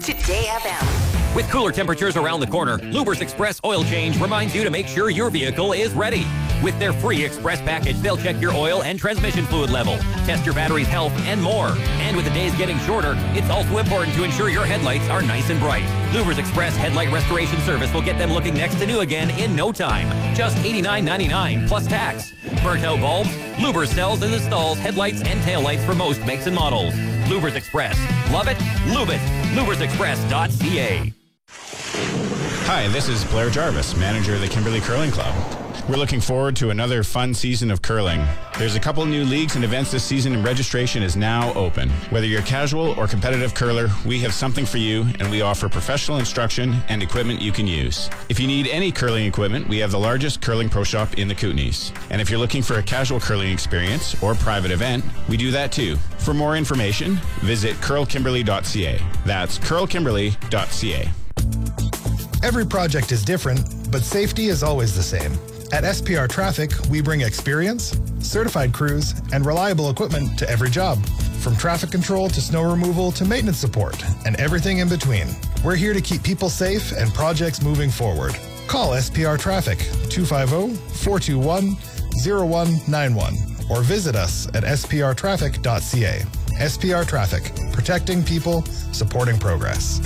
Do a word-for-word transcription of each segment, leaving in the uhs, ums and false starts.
Today F M. With cooler temperatures around the corner, Lubers Express Oil Change reminds you to make sure your vehicle is ready. With their free Express package, they'll check your oil and transmission fluid level, test your battery's health, and more. And with the days getting shorter, it's also important to ensure your headlights are nice and bright. Lubers Express Headlight Restoration Service will get them looking next to new again in no time. Just eighty-nine ninety-nine plus tax. Burnt out bulbs? Lubers sells and installs headlights and taillights for most makes and models. Lubers Express. Love it? Lube it. Lubers Express dot C A. Hi, this is Blair Jarvis, manager of the Kimberley Curling Club. We're looking forward to another fun season of curling. There's a couple new leagues and events this season, and registration is now open. Whether you're a casual or competitive curler, we have something for you, and we offer professional instruction and equipment you can use. If you need any curling equipment, we have the largest curling pro shop in the Kootenays. And if you're looking for a casual curling experience or private event, we do that too. For more information, visit curl kimberley dot C A. That's curl kimberley dot C A. Every project is different, but safety is always the same. At S P R Traffic, we bring experience, certified crews, and reliable equipment to every job. From traffic control to snow removal to maintenance support, and everything in between. We're here to keep people safe and projects moving forward. Call S P R Traffic two five zero, four two one, zero one nine one or visit us at S P R traffic dot C A. S P R Traffic, protecting people, supporting progress.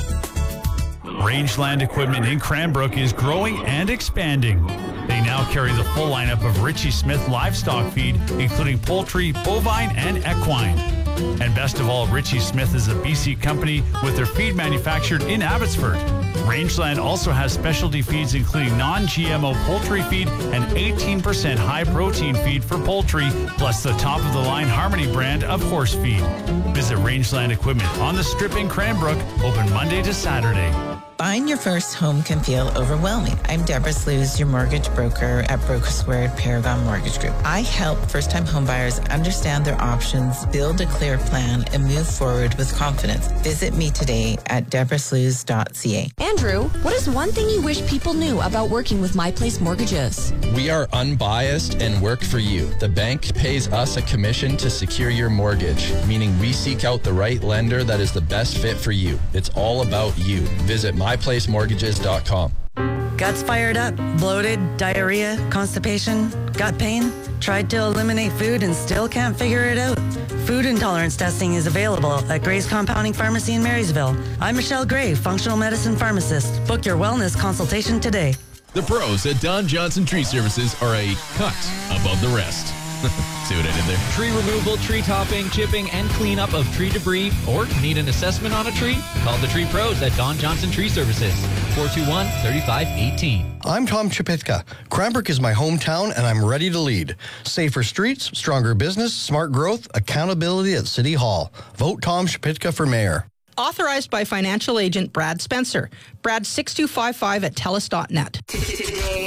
Rangeland Equipment in Cranbrook is growing and expanding. They now carry the full lineup of Richie Smith livestock feed, including poultry, bovine, and equine. And best of all, Richie Smith is a B C company with their feed manufactured in Abbotsford. Rangeland also has specialty feeds including non-G M O poultry feed and eighteen percent high-protein feed for poultry, plus the top-of-the-line Harmony brand of horse feed. Visit Rangeland Equipment on the Strip in Cranbrook, open Monday to Saturday. Buying your first home can feel overwhelming. I'm Deborah Slews, your mortgage broker at Broker Squared Paragon Mortgage Group. I help first-time homebuyers understand their options, build a clear plan, and move forward with confidence. Visit me today at deborah slews dot C A. Andrew, what is one thing you wish people knew about working with My Place Mortgages? We are unbiased and work for you. The bank pays us a commission to secure your mortgage, meaning we seek out the right lender that is the best fit for you. It's all about you. Visit my place mortgages dot com. Guts fired up, bloated, diarrhea, constipation, gut pain? Tried to eliminate food and still can't figure it out? Food intolerance testing is available at Gray's Compounding Pharmacy in Marysville. I'm Michelle Gray, functional medicine pharmacist. Book your wellness consultation today. The pros at Don Johnson Tree Services are a cut above the rest. See what I did there? Tree removal, tree topping, chipping, and cleanup of tree debris, or need an assessment on a tree? Call the Tree Pros at Don Johnson Tree Services, four two one, three five one eight. I'm Tom Chapitka. Cranbrook is my hometown, and I'm ready to lead. Safer streets, stronger business, smart growth, accountability at City Hall. Vote Tom Chapitka for mayor. Authorized by financial agent Brad Spencer. Brad six two five five at telus dot net.